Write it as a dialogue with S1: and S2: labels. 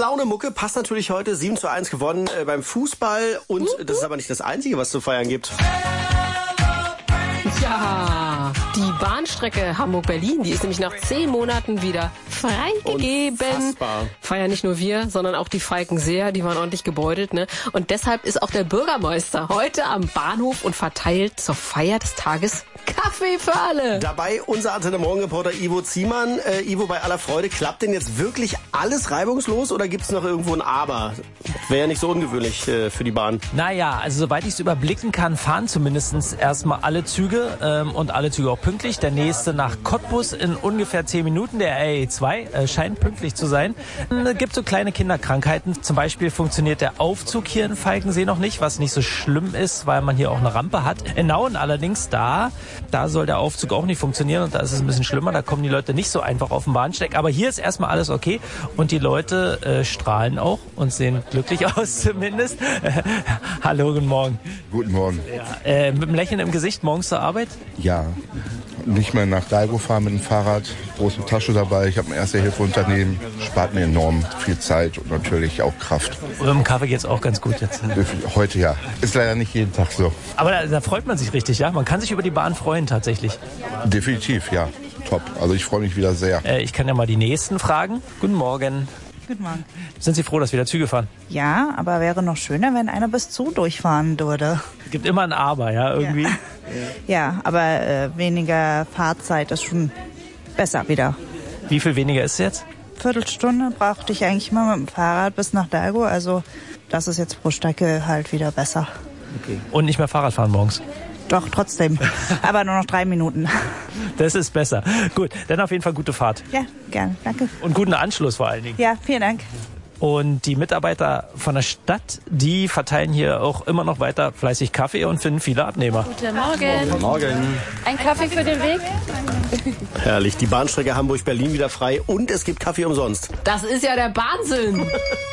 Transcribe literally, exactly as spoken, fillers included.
S1: Laune Mucke passt natürlich heute. sieben zu eins gewonnen äh, beim Fußball. Und uh, uh. das ist aber nicht das Einzige, was zu feiern gibt.
S2: Ja, die Bahnstrecke Hamburg-Berlin, die ist nämlich nach zehn Monaten wieder freigegeben.
S1: Unfassbar.
S2: Feiern nicht nur wir, sondern auch die Falkenseer, die waren ordentlich gebeutelt, ne? Und deshalb ist auch der Bürgermeister heute am Bahnhof und verteilt zur Feier des Tages Kaffee für alle.
S1: Dabei unser Antenne Morgen-Reporter Ivo Ziemann. Äh, Ivo, bei aller Freude, klappt denn jetzt wirklich alles reibungslos oder gibt's noch irgendwo ein Aber? Wäre ja nicht so ungewöhnlich äh, für die Bahn.
S3: Naja, also soweit ich es überblicken kann, fahren zumindest erstmal alle Züge ähm, und alle Züge auch pünktlich. Der nächste nach Cottbus in ungefähr zehn Minuten, der R E zwei, äh, scheint pünktlich zu sein. Es gibt so kleine Kinderkrankheiten. Zum Beispiel funktioniert der Aufzug hier in Falkensee noch nicht, was nicht so schlimm ist, weil man hier auch eine Rampe hat. In Nauen allerdings, da, da soll der Aufzug auch nicht funktionieren und da ist es ein bisschen schlimmer. Da kommen die Leute nicht so einfach auf den Bahnsteig. Aber hier ist erstmal alles okay und die Leute äh, strahlen auch und sehen glücklich aus zumindest. Hallo, guten Morgen.
S4: Guten Morgen.
S3: Ja, äh, mit einem Lächeln im Gesicht morgens zur Arbeit?
S4: Ja, nicht mehr nach Dalgo fahren mit dem Fahrrad, große Tasche dabei. Ich habe ein Erste-Hilfe-Unternehmen, spart mir enorm viel Zeit und natürlich auch Kraft.
S3: Und mit dem Kaffee geht's auch ganz gut jetzt.
S4: Heute ja. Ist leider nicht jeden Tag so.
S3: Aber da, da freut man sich richtig, ja? Man kann sich über die Bahn freuen tatsächlich.
S4: Definitiv, ja. Top. Also ich freue mich wieder sehr.
S3: Äh, ich kann ja mal die Nächsten fragen. Guten Morgen.
S5: Guten Morgen.
S3: Sind Sie froh, dass wieder Züge fahren?
S5: Ja, aber wäre noch schöner, wenn einer bis zu durchfahren würde.
S3: Gibt immer ein Aber, ja, irgendwie.
S5: Ja, ja aber äh, weniger Fahrzeit ist schon besser wieder.
S3: Wie viel weniger ist es jetzt?
S5: Viertelstunde brauchte ich eigentlich immer mit dem Fahrrad bis nach Dalgo. Also das ist jetzt pro Strecke halt wieder besser.
S3: Okay. Und nicht mehr Fahrrad fahren morgens?
S5: Doch, trotzdem. Aber nur noch drei Minuten.
S3: Das ist besser. Gut, dann auf jeden Fall gute Fahrt.
S5: Ja, gerne. Danke.
S3: Und guten Anschluss vor allen Dingen.
S5: Ja, vielen Dank.
S3: Und die Mitarbeiter von der Stadt, die verteilen hier auch immer noch weiter fleißig Kaffee und finden viele Abnehmer.
S6: Guten Morgen.
S1: Guten Morgen.
S6: Ein Kaffee für den Weg?
S1: Herrlich, die Bahnstrecke Hamburg-Berlin wieder frei und es gibt Kaffee umsonst.
S2: Das ist ja der Wahnsinn.